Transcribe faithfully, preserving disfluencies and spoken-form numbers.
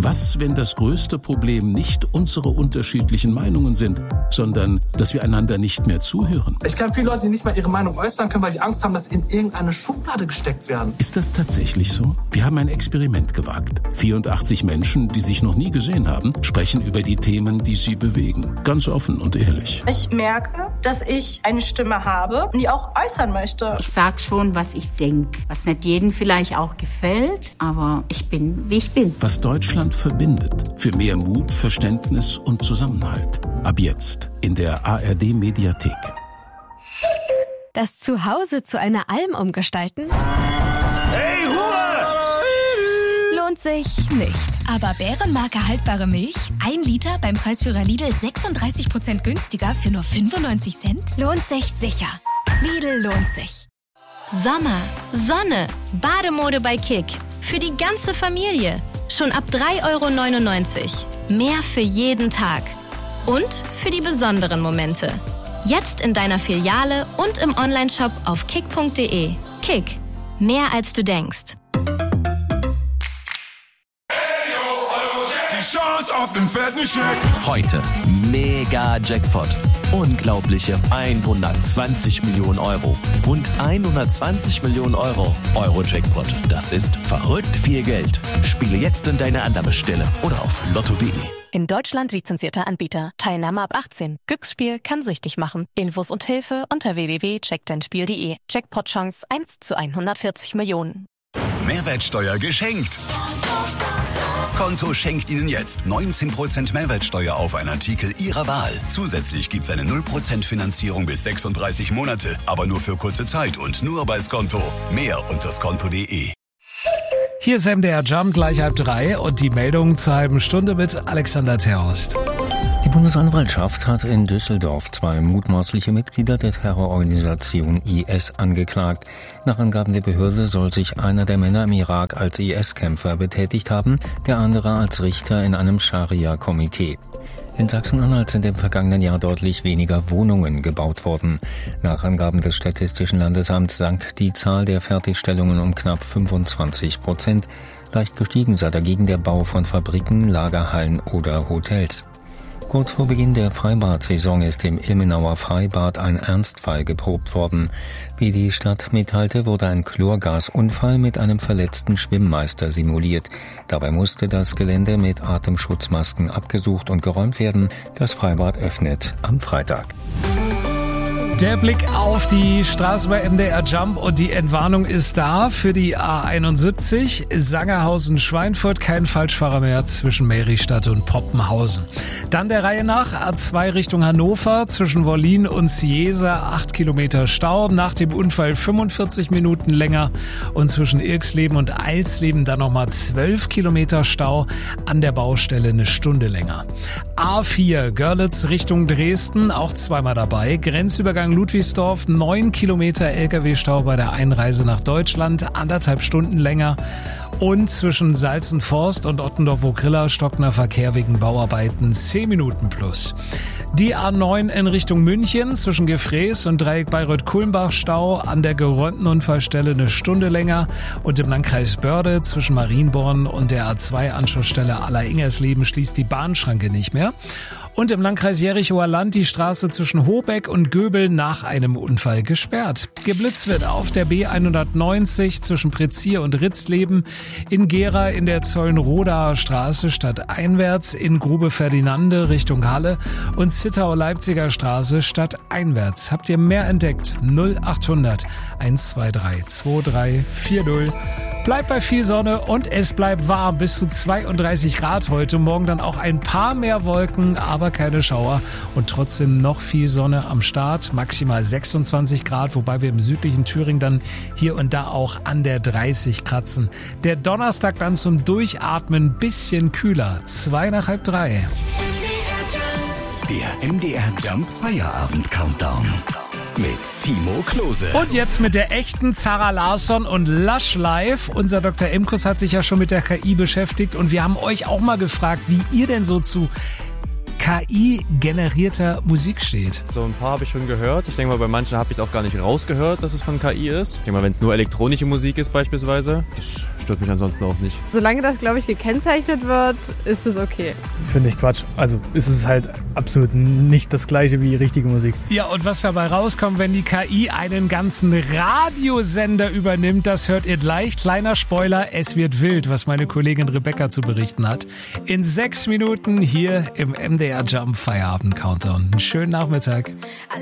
Was, wenn das größte Problem nicht unsere unterschiedlichen Meinungen sind, sondern dass wir einander nicht mehr zuhören? Ich kenne viele Leute, die nicht mal ihre Meinung äußern können, weil die Angst haben, dass sie in irgendeine Schublade gesteckt werden. Ist das tatsächlich so? Wir haben ein Experiment gewagt. vierundachtzig Menschen, die sich noch nie gesehen haben, sprechen über die Themen, die sie bewegen. Ganz offen und ehrlich. Ich merke, dass ich eine Stimme habe und die auch äußern möchte. Ich sag schon, was ich denke, was nicht jedem vielleicht auch gefällt, aber ich bin, wie ich bin. Was Deutschland verbindet. Für mehr Mut, Verständnis und Zusammenhalt. Ab jetzt in der A R D-Mediathek. Das Zuhause zu einer Alm umgestalten? Hey, Ruhe! Lohnt sich nicht. Aber Bärenmarke haltbare Milch, ein Liter beim Preisführer Lidl sechsunddreißig Prozent günstiger für nur fünfundneunzig Cent? Lohnt sich sicher. Lidl lohnt sich. Sommer, Sonne, Bademode bei Kick. Für die ganze Familie. Schon ab drei Euro neunundneunzig. Mehr für jeden Tag. Und für die besonderen Momente. Jetzt in deiner Filiale und im Onlineshop auf kick punkt de. Kick. Mehr als du denkst. Die Chance auf den fetten Scheck. Heute mega Jackpot. Unglaubliche hundertzwanzig Millionen Euro. Rund hundertzwanzig Millionen Euro. Euro-Jackpot. Das ist verrückt viel Geld. Spiele jetzt in deiner Annahmestelle oder auf lotto punkt de. In Deutschland lizenzierter Anbieter. Teilnahme ab achtzehn. Glücksspiel kann süchtig machen. Infos und Hilfe unter w w w punkt check dein spiel punkt de. Jackpot-Chance eins zu hundertvierzig Millionen. Mehrwertsteuer geschenkt. Skonto schenkt Ihnen jetzt neunzehn Prozent Mehrwertsteuer auf einen Artikel Ihrer Wahl. Zusätzlich gibt's eine null Prozent Finanzierung bis sechsunddreißig Monate, aber nur für kurze Zeit und nur bei Skonto. Mehr unter skonto punkt de. Hier ist M D R Jump gleich halb drei und die Meldung zur halben Stunde mit Alexander Terhorst. Die Bundesanwaltschaft hat in Düsseldorf zwei mutmaßliche Mitglieder der Terrororganisation I S angeklagt. Nach Angaben der Behörde soll sich einer der Männer im Irak als I S-Kämpfer betätigt haben, der andere als Richter in einem Scharia-Komitee. In Sachsen-Anhalt sind im vergangenen Jahr deutlich weniger Wohnungen gebaut worden. Nach Angaben des Statistischen Landesamts sank die Zahl der Fertigstellungen um knapp fünfundzwanzig Prozent. Leicht gestiegen sei dagegen der Bau von Fabriken, Lagerhallen oder Hotels. Kurz vor Beginn der Freibad-Saison ist im Ilmenauer Freibad ein Ernstfall geprobt worden. Wie die Stadt mitteilte, wurde ein Chlorgasunfall mit einem verletzten Schwimmmeister simuliert. Dabei musste das Gelände mit Atemschutzmasken abgesucht und geräumt werden. Das Freibad öffnet am Freitag. Der Blick auf die Straße bei M D R Jump und die Entwarnung ist da für die A einundsiebzig, Sangerhausen-Schweinfurt, kein Falschfahrer mehr zwischen Meristadt und Poppenhausen. Dann der Reihe nach, A zwei Richtung Hannover, zwischen Wollin und Ciesa, acht Kilometer Stau, nach dem Unfall fünfundvierzig Minuten länger und zwischen Irksleben und Eilsleben dann nochmal zwölf Kilometer Stau, an der Baustelle eine Stunde länger. A vier, Görlitz Richtung Dresden, auch zweimal dabei, Grenzübergang Ludwigsdorf, neun Kilometer L K W-Stau bei der Einreise nach Deutschland, anderthalb Stunden länger. Und zwischen Salzenforst und Ottendorf-Okrilla stockender Verkehr wegen Bauarbeiten zehn Minuten plus. Die A neun in Richtung München zwischen Gefrees und Dreieck Bayreuth-Kulmbach Stau, an der geräumten Unfallstelle eine Stunde länger. Und im Landkreis Börde zwischen Marienborn und der A zwei Anschlussstelle Aller-Ingersleben schließt die Bahnschranke nicht mehr. Und im Landkreis Jerichower Land die Straße zwischen Hobeck und Göbel nach einem Unfall gesperrt. Geblitzt wird auf der B hundertneunzig zwischen Prezier und Ritzleben, in Gera in der Zollenrodaer Straße stadteinwärts, in Grube Ferdinande Richtung Halle und Zittau-Leipziger Straße stadteinwärts. Habt ihr mehr entdeckt? null achthundert hundertzweiundzwanzig zweiunddreißig vierzig. Bleibt bei viel Sonne und es bleibt warm, bis zu zweiunddreißig Grad heute. Morgen dann auch ein paar mehr Wolken, aber keine Schauer und trotzdem noch viel Sonne am Start. Maximal sechsundzwanzig Grad, wobei wir im südlichen Thüringen dann hier und da auch an der dreißig kratzen. Der Donnerstag dann zum Durchatmen bisschen kühler. Zwei nach halb drei. Der M D R Jump Feierabend Countdown. Mit Timo Klose. Und jetzt mit der echten Zara Larsson und Lush Life. Unser Doktor Imkus hat sich ja schon mit der K I beschäftigt und wir haben euch auch mal gefragt, wie ihr denn so zu K I-generierter Musik steht? So ein paar habe ich schon gehört. Ich denke mal, bei manchen habe ich es auch gar nicht rausgehört, dass es von K I ist. Ich denke mal, wenn es nur elektronische Musik ist beispielsweise, das stört mich ansonsten auch nicht. Solange das, glaube ich, gekennzeichnet wird, ist es okay. Finde ich Quatsch. Also ist es halt absolut nicht das Gleiche wie richtige Musik. Ja, und was dabei rauskommt, wenn die K I einen ganzen Radiosender übernimmt, das hört ihr gleich. Kleiner Spoiler, es wird wild, was meine Kollegin Rebecca zu berichten hat. In sechs Minuten hier im M D R Jump Feierabend Countdown. Einen schönen Nachmittag.